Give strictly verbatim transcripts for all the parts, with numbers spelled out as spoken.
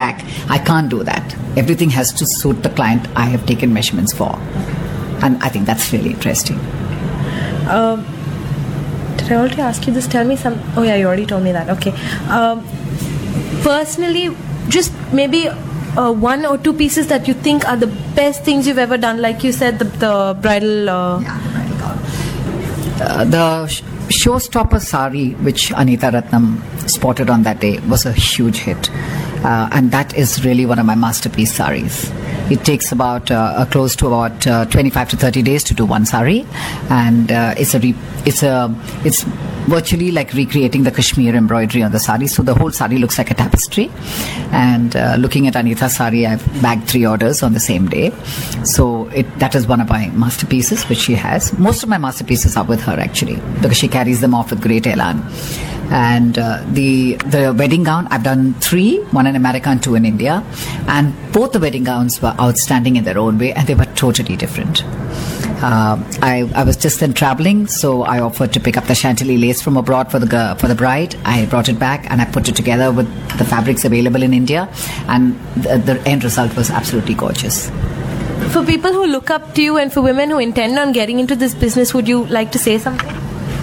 back. I can't do that. Everything has to suit the client I have taken measurements for. And I think that's really interesting. Um, did I already ask you this? Tell me some... Oh yeah, you already told me that. Okay. Um, personally, just maybe uh, one or two pieces that you think are the best things you've ever done. Like you said, the, the bridal... Uh, yeah, the bridal gown. Uh, the sh- showstopper sari, which Anita Ratnam spotted on that day, was a huge hit. Uh, and that is really one of my masterpiece saris. It takes about uh, close to about uh, twenty-five to thirty days to do one sari, and uh, it's a re- it's a it's virtually like recreating the Kashmir embroidery on the sari. So the whole sari looks like a tapestry. And uh, looking at Anita's sari, I've bagged three orders on the same day. So it that is one of my masterpieces which she has. Most of my masterpieces are with her actually, because she carries them off with great elan. And uh, the the wedding gown, I've done three, one in America and two in India, and both the wedding gowns were outstanding in their own way, and they were totally different. Uh, I, I was just then traveling, so I offered to pick up the Chantilly lace from abroad for the for the bride. I brought it back and I put it together with the fabrics available in India, and the, the end result was absolutely gorgeous. For people who look up to you and for women who intend on getting into this business, would you like to say something?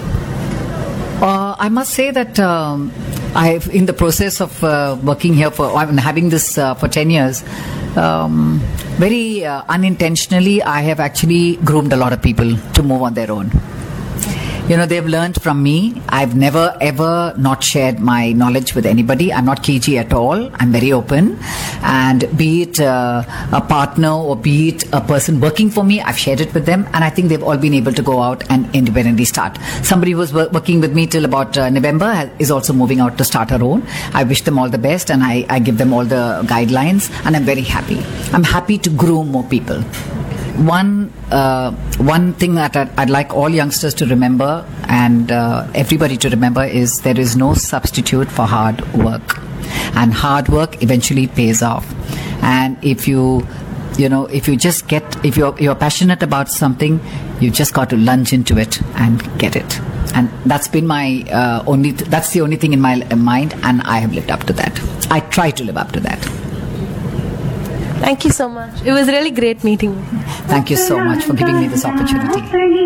Uh, I must say that um, I've, in the process of uh, working here for, I mean, having this uh, for ten years, um, very uh, unintentionally, I have actually groomed a lot of people to move on their own. You know, they've learned from me. I've never, ever not shared my knowledge with anybody. I'm not cagey at all. I'm very open. And be it uh, a partner or be it a person working for me, I've shared it with them. And I think they've all been able to go out and independently start. Somebody who was wor- working with me till about uh, November has, is also moving out to start her own. I wish them all the best, and I, I give them all the guidelines. And I'm very happy. I'm happy to groom more people. One uh, one thing that I'd, I'd like all youngsters to remember, and uh, everybody to remember, is there is no substitute for hard work, and hard work eventually pays off. And if you you know if you just get if you're you're passionate about something, you just got to lunge into it and get it. And that's been my uh, only th- that's the only thing in my mind, and I have lived up to that. I try to live up to that. Thank you so much. It was really great meeting you. Thank you so much for giving me this opportunity.